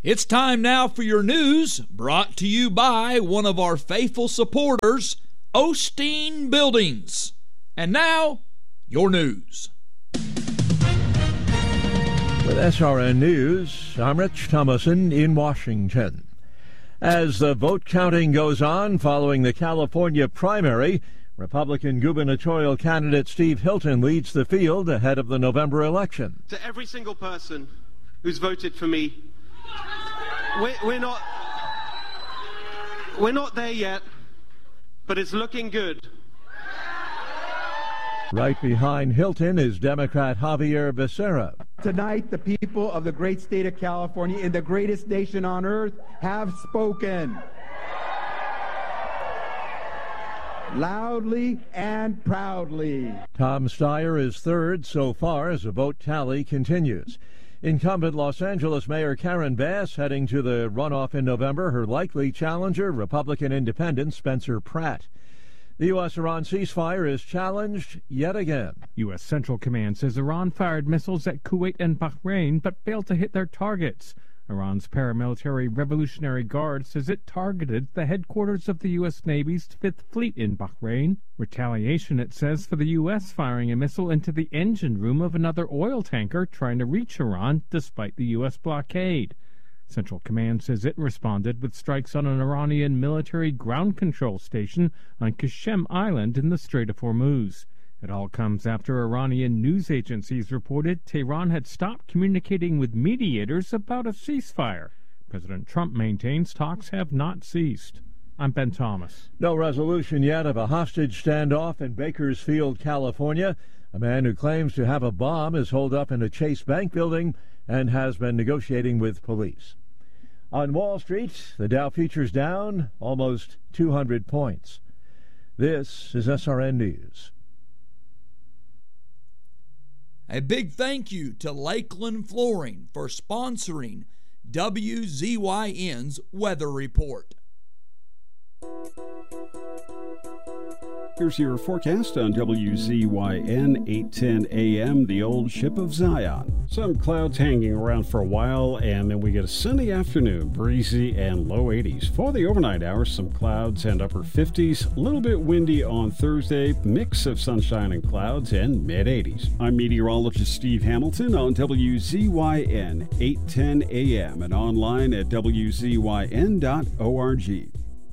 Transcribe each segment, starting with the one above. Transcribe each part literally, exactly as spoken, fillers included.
It's time now for your news, brought to you by one of our faithful supporters, Osteen Buildings. And now, your news. With S R N News, I'm Rich Thomason in Washington. As the vote counting goes on following the California primary, Republican gubernatorial candidate Steve Hilton leads the field ahead of the November election. To every single person who's voted for me, we're, we're not we're not there yet, but it's looking good. Right behind Hilton is Democrat Javier Becerra. Tonight, the people of the great state of California, in the greatest nation on earth, have spoken. Loudly and proudly. Tom Steyer is third so far as the vote tally continues. Incumbent Los Angeles Mayor Karen Bass heading to the runoff in November. Her likely challenger, Republican Independent Spencer Pratt. The U S-Iran ceasefire is challenged yet again. U S Central Command says Iran fired missiles at Kuwait and Bahrain but failed to hit their targets. Iran's paramilitary Revolutionary Guard says it targeted the headquarters of the U S Navy's Fifth Fleet in Bahrain. Retaliation, it says, for the U S firing a missile into the engine room of another oil tanker trying to reach Iran despite the U S blockade. Central Command says it responded with strikes on an Iranian military ground control station on Qasem Island in the Strait of Hormuz. It all comes after Iranian news agencies reported Tehran had stopped communicating with mediators about a ceasefire. President Trump maintains talks have not ceased. I'm Ben Thomas. No resolution yet of a hostage standoff in Bakersfield, California. A man who claims to have a bomb is holed up in a Chase Bank building and has been negotiating with police. On Wall Street, the Dow futures down almost two hundred points. This is S R N News. A big thank you to Lakeland Flooring for sponsoring W Z Y N's Weather Report. Here's your forecast on W Z Y N eight ten A M, the old ship of Zion. Some clouds hanging around for a while, and then we get a sunny afternoon, breezy and low eighties. For the overnight hours, some clouds and upper fifties, a little bit windy on Thursday, mix of sunshine and clouds, and mid eighties. I'm meteorologist Steve Hamilton on W Z Y N eight ten A M and online at W Z Y N dot org.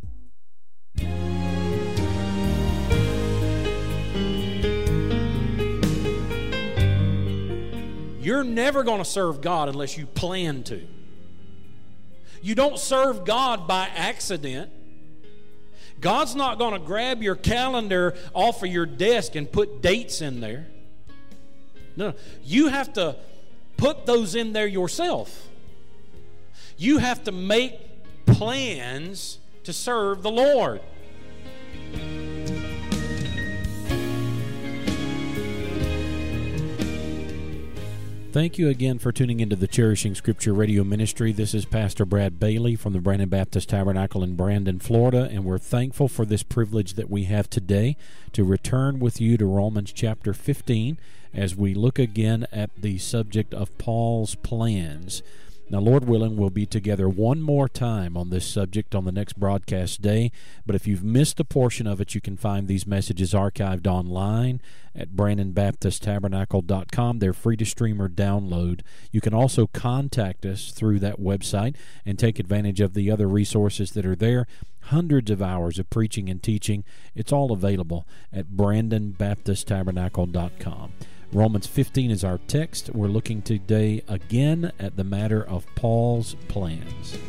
You're never going to serve God unless you plan to. You don't serve God by accident. God's not going to grab your calendar off of your desk and put dates in there. No, you have to put those in there yourself. You have to make plans to serve the Lord. Thank you again for tuning into the Cherishing Scripture Radio Ministry. This is Pastor Brad Bailey from the Brandon Baptist Tabernacle in Brandon, Florida, and we're thankful for this privilege that we have today to return with you to Romans chapter fifteen as we look again at the subject of Paul's plans. Now, Lord willing, we'll be together one more time on this subject on the next broadcast day, but if you've missed a portion of it, you can find these messages archived online at brandon baptist tabernacle dot com. They're free to stream or download. You can also contact us through that website and take advantage of the other resources that are there. Hundreds of hours of preaching and teaching. It's all available at brandon baptist tabernacle dot com. Romans fifteen is our text. We're looking today again at the matter of Paul's plans.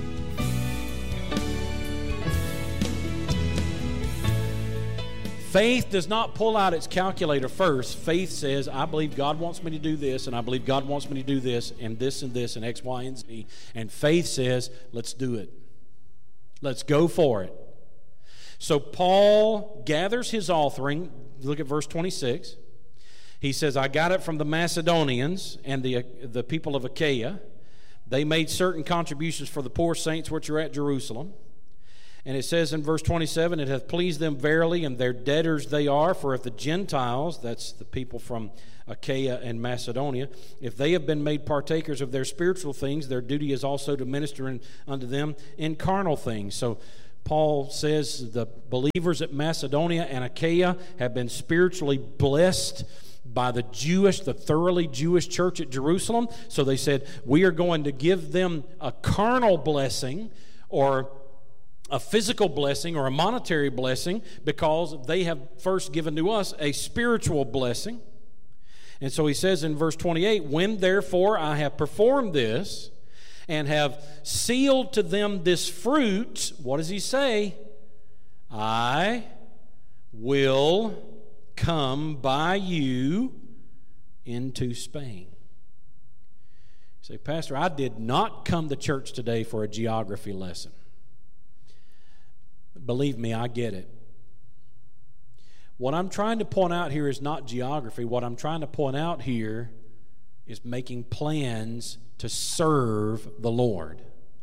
Faith does not pull out its calculator first. Faith says, I believe God wants me to do this, and I believe God wants me to do this, and this and this, and X, Y, and Z. And faith says, let's do it. Let's go for it. So Paul gathers his authoring. Look at verse twenty-six. He says, I got it from the Macedonians and the, the people of Achaia. They made certain contributions for the poor saints which are at Jerusalem. And it says in verse twenty-seven, it hath pleased them verily, and their debtors they are. For if the Gentiles, that's the people from Achaia and Macedonia, if they have been made partakers of their spiritual things, their duty is also to minister in, unto them in carnal things. So Paul says the believers at Macedonia and Achaia have been spiritually blessed by the Jewish, the thoroughly Jewish church at Jerusalem. So they said, we are going to give them a carnal blessing, or a physical blessing, or a monetary blessing, because they have first given to us a spiritual blessing. And so he says in verse twenty-eight, when therefore I have performed this, and have sealed to them this fruit, what does he say? I will come by you into Spain. You say, Pastor, I did not come to church today for a geography lesson. Believe me, I get it. What I'm trying to point out here is not geography. What I'm trying to point out here is making plans to serve the Lord.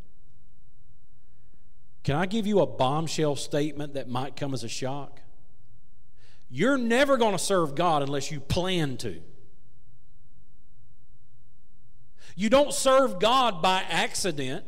Can I give you a bombshell statement that might come as a shock? You're never going to serve God unless you plan to. You don't serve God by accident.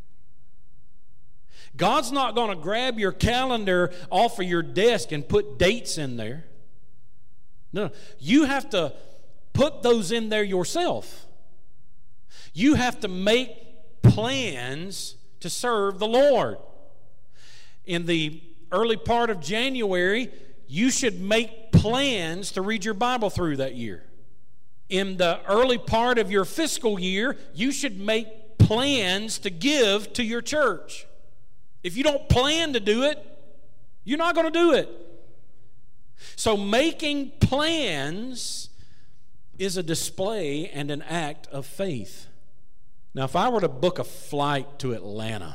God's not going to grab your calendar off of your desk and put dates in there. No, you have to put those in there yourself. You have to make plans to serve the Lord. In the early part of January, you should make plans to read your Bible through that year. In the early part of your fiscal year, you should make plans to give to your church. If you don't plan to do it, you're not going to do it. So making plans is a display and an act of faith. Now, if I were to book a flight to Atlanta,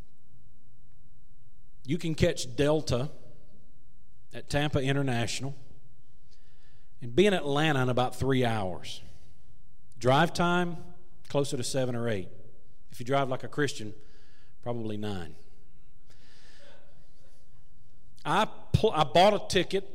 you can catch Delta at Tampa International and be in Atlanta in about three hours. Drive time, closer to seven or eight. If you drive like a Christian, probably nine. I, pl- I bought a ticket,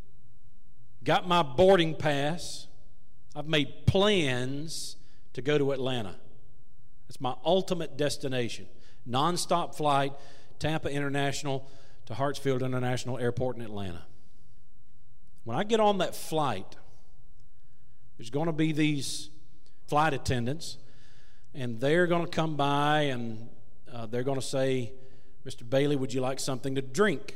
got my boarding pass. I've made plans to go to Atlanta. It's my ultimate destination. Non-stop flight, Tampa International to Hartsfield International Airport in Atlanta. When I get on that flight, there's going to be these flight attendants, and they're going to come by and uh, they're going to say, Mister Bailey, would you like something to drink?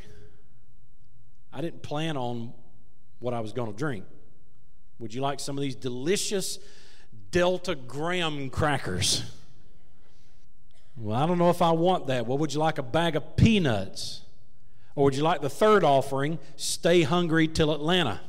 I didn't plan on what I was going to drink. Would you like some of these delicious Delta graham crackers? Well, I don't know if I want that. Well, would you like a bag of peanuts? Or would you like the third offering, stay hungry till Atlanta?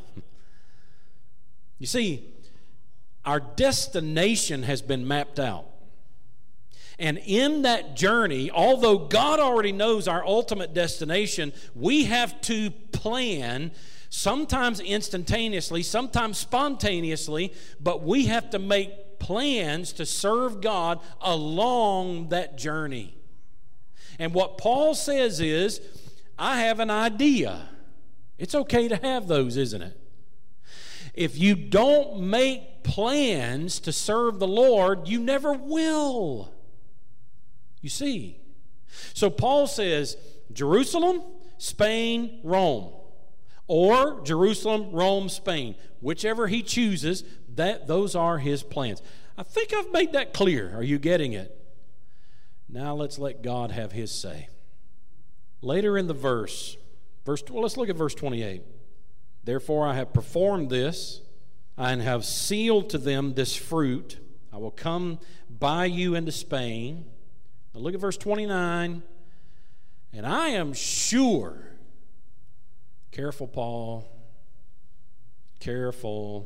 You see, our destination has been mapped out. And in that journey, although God already knows our ultimate destination, we have to plan, sometimes instantaneously, sometimes spontaneously, but we have to make plans to serve God along that journey. And what Paul says is, I have an idea. It's okay to have those, isn't it? If you don't make plans to serve the Lord, you never will. You see. So Paul says, Jerusalem, Spain, Rome. Or Jerusalem, Rome, Spain. Whichever he chooses, that those are his plans. I think I've made that clear. Are you getting it? Now let's let God have his say. Later in the verse, verse well, let's look at verse twenty-eight. Therefore I have performed this, and have sealed to them this fruit. I will come by you into Spain. Now look at verse twenty-nine. And I am sure, careful, Paul, careful.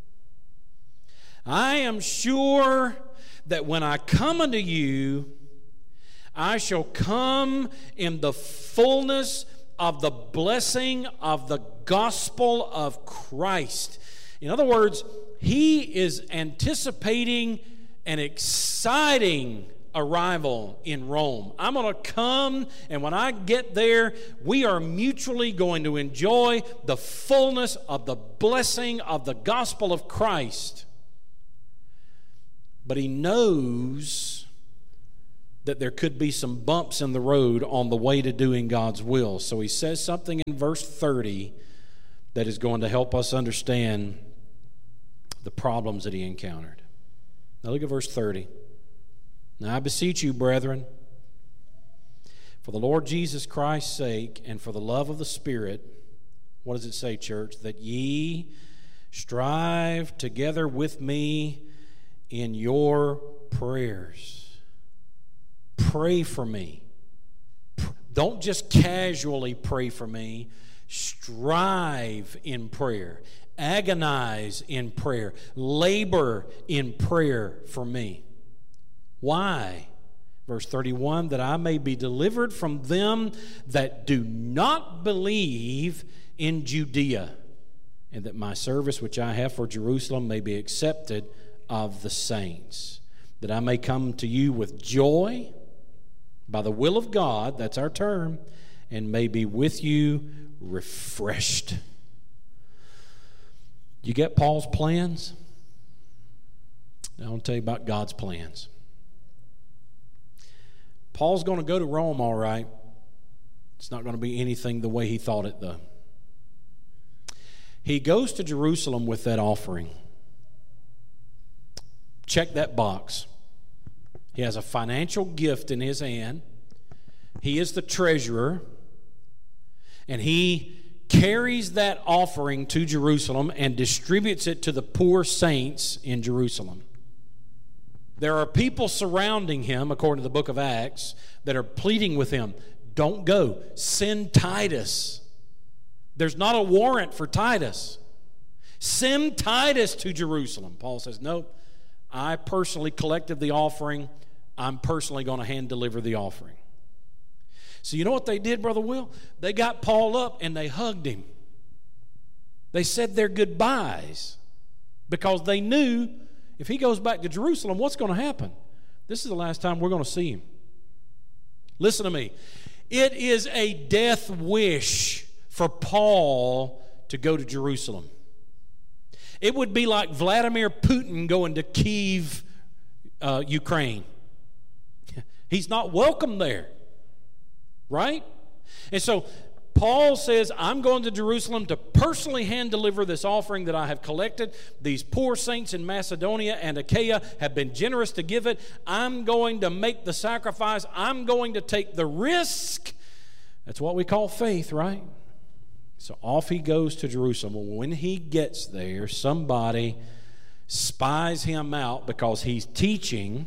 I am sure that when I come unto you, I shall come in the fullness of the blessing of the gospel of Christ. In other words, he is anticipating an exciting arrival in Rome. I'm going to come, and when I get there, we are mutually going to enjoy the fullness of the blessing of the gospel of Christ. But he knows that there could be some bumps in the road on the way to doing God's will. So he says something in verse thirty that is going to help us understand the problems that he encountered. Now look at verse thirty. Now I beseech you, brethren, for the Lord Jesus Christ's sake and for the love of the Spirit, what does it say, church? That ye strive together with me in your prayers. Pray for me. Don't just casually pray for me. Strive in prayer. Agonize in prayer. Labor in prayer for me. Why? Verse thirty-one, that I may be delivered from them that do not believe in Judea, and that my service which I have for Jerusalem may be accepted of the saints, that I may come to you with joy by the will of God, that's our term, and may be with you refreshed. You get Paul's plans? Now I want to tell you about God's plans. Paul's going to go to Rome, all right. It's not going to be anything the way he thought it, though. He goes to Jerusalem with that offering. Check that box. He has a financial gift in his hand. He is the treasurer. And he carries that offering to Jerusalem and distributes it to the poor saints in Jerusalem. There are people surrounding him, according to the book of Acts, that are pleading with him, don't go. Send Titus. There's not a warrant for Titus. Send Titus to Jerusalem. Paul says, nope, I personally collected the offering. I'm personally going to hand deliver the offering. So you know what they did, Brother Will? They got Paul up and they hugged him. They said their goodbyes because they knew if he goes back to Jerusalem, what's going to happen? This is the last time we're going to see him. Listen to me. It is a death wish for Paul to go to Jerusalem. It would be like Vladimir Putin going to Kyiv, uh, Ukraine. He's not welcome there. Right? And so Paul says, I'm going to Jerusalem to personally hand deliver this offering that I have collected. These poor saints in Macedonia and Achaia have been generous to give it. I'm going to make the sacrifice. I'm going to take the risk. That's what we call faith, right? So off he goes to Jerusalem. When he gets there, somebody spies him out because he's teaching.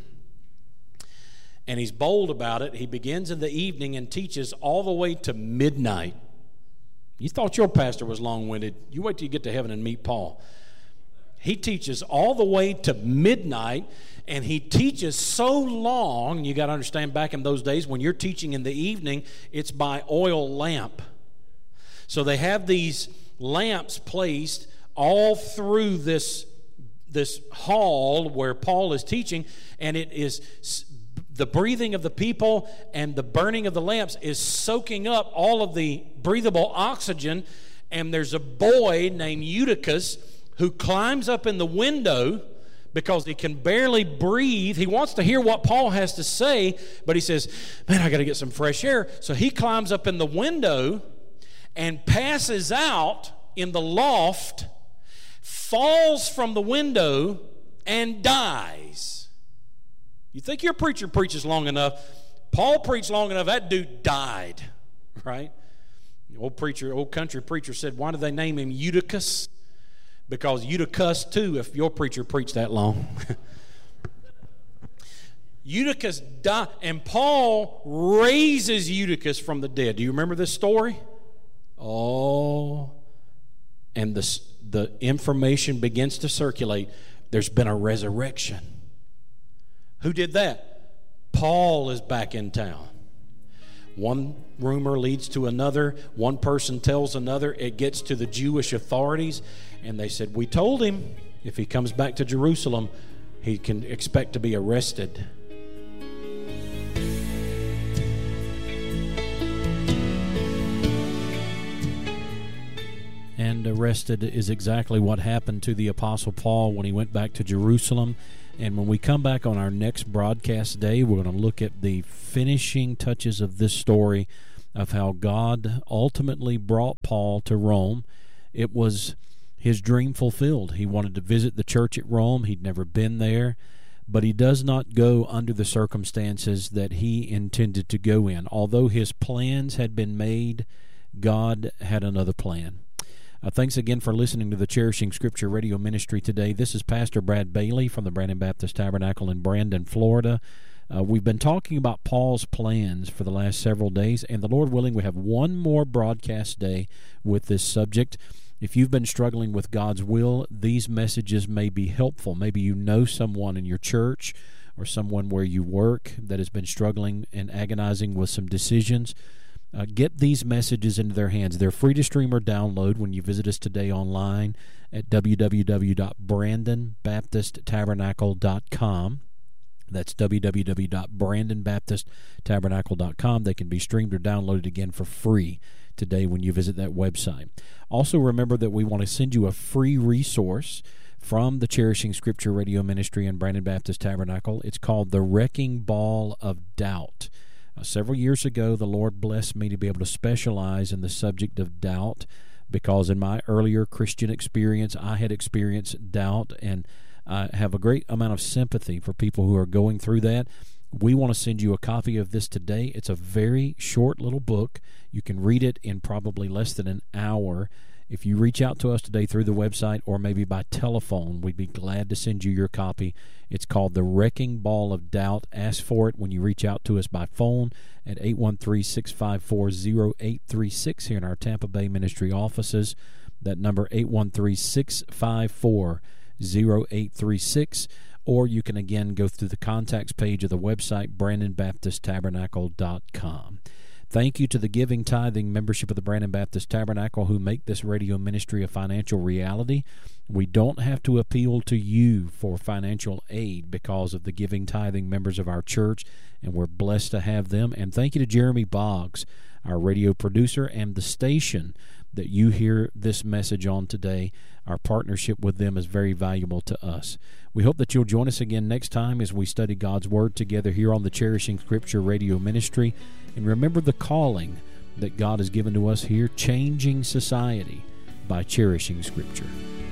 And he's bold about it. He begins in the evening and teaches all the way to midnight. You thought your pastor was long-winded. You wait till you get to heaven and meet Paul. He teaches all the way to midnight, and he teaches so long. You got to understand, back in those days, when you're teaching in the evening, it's by oil lamp. So they have these lamps placed all through this, this hall where Paul is teaching, and it is the breathing of the people and the burning of the lamps is soaking up all of the breathable oxygen. And there's a boy named Eutychus who climbs up in the window because he can barely breathe. He wants to hear what Paul has to say, but he says, man, I got to get some fresh air. So he climbs up in the window and passes out in the loft, falls from the window, and dies. You think your preacher preaches long enough? Paul preached long enough, that dude died, right? The old preacher, old country preacher said, why did they name him Eutychus? Because Eutychus too, if your preacher preached that long. Eutychus died, and Paul raises Eutychus from the dead. Do you remember this story? Oh, and the, the information begins to circulate. There's been a resurrection. Who did that? Paul is back in town. One rumor leads to another. One person tells another. It gets to the Jewish authorities, and they said, we told him if he comes back to Jerusalem, he can expect to be arrested. and arrested is exactly what happened to the Apostle Paul when he went back to Jerusalem. And when we come back on our next broadcast day, we're going to look at the finishing touches of this story of how God ultimately brought Paul to Rome. It was his dream fulfilled. He wanted to visit the church at Rome. He'd never been there, but he does not go under the circumstances that he intended to go in. Although his plans had been made, God had another plan. Uh, thanks again for listening to the Cherishing Scripture Radio Ministry today. This is Pastor Brad Bailey from the Brandon Baptist Tabernacle in Brandon, Florida. Uh, we've been talking about Paul's plans for the last several days, and the Lord willing, we have one more broadcast day with this subject. If you've been struggling with God's will, these messages may be helpful. Maybe you know someone in your church or someone where you work that has been struggling and agonizing with some decisions. Uh, get these messages into their hands. They're free to stream or download when you visit us today online at w w w dot brandon baptist tabernacle dot com. That's w w w dot brandon baptist tabernacle dot com. They can be streamed or downloaded again for free today when you visit that website. Also remember that we want to send you a free resource from the Cherishing Scripture Radio Ministry and Brandon Baptist Tabernacle. It's called The Wrecking Ball of Doubt. Uh, several years ago, the Lord blessed me to be able to specialize in the subject of doubt because in my earlier Christian experience, I had experienced doubt, and I have a great amount of sympathy for people who are going through that. We want to send you a copy of this today. It's a very short little book. You can read it in probably less than an hour. If you reach out to us today through the website or maybe by telephone, we'd be glad to send you your copy. It's called The Wrecking Ball of Doubt. Ask for it when you reach out to us by phone at eight one three, six five four, zero eight three six here in our Tampa Bay ministry offices. That number, eight one three, six five four, zero eight three six. Or you can again go through the contacts page of the website, brandon baptist tabernacle dot com. Thank you to the giving, tithing membership of the Brandon Baptist Tabernacle who make this radio ministry a financial reality. We don't have to appeal to you for financial aid because of the giving, tithing members of our church, and we're blessed to have them. And thank you to Jeremy Boggs, our radio producer, and the station that you hear this message on today. Our partnership with them is very valuable to us. We hope that you'll join us again next time as we study God's Word together here on the Cherishing Scripture Radio Ministry. And remember the calling that God has given to us here, changing society by cherishing Scripture.